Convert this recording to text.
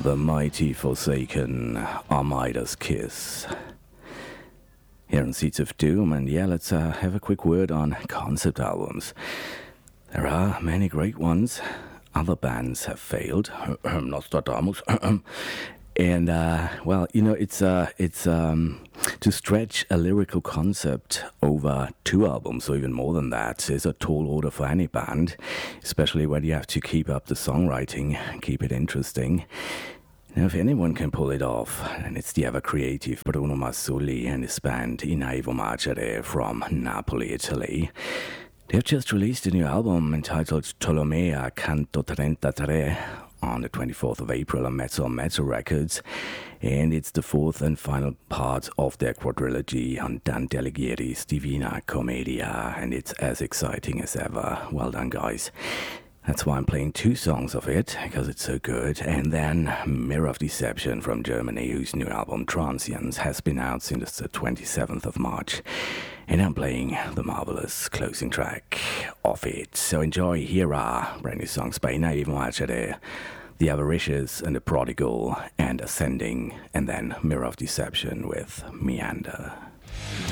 The Mighty Forsaken, Armida's Kiss. Here on Seeds of Doom, and yeah, let's have a quick word on concept albums. There are many great ones. Other bands have failed. Nostradamus. And, well, you know, it's to stretch a lyrical concept over 2 albums or even more than that is a tall order for any band, especially when you have to keep up the songwriting, keep it interesting. Now, if anyone can pull it off, then it's the ever-creative Bruno Mazzoli and his band I Naivo Magere from Napoli, Italy. They've just released a new album entitled Tolomea Canto 33 on the 24th of April on Mezzo Records, and it's the 4th and final part of their quadrilogy on Dante Alighieri's Divina Commedia, and it's as exciting as ever. Well done, guys. That's why I'm playing 2 songs of it, because it's so good. And then Mirror of Deception from Germany, whose new album Transience has been out since the 27th of March. And I'm playing the marvelous closing track of it. So enjoy. Here are brand new songs by I Naivo Magere, The Avaricious and the Prodigal, and Ascending, and then Mirror of Deception with Meander.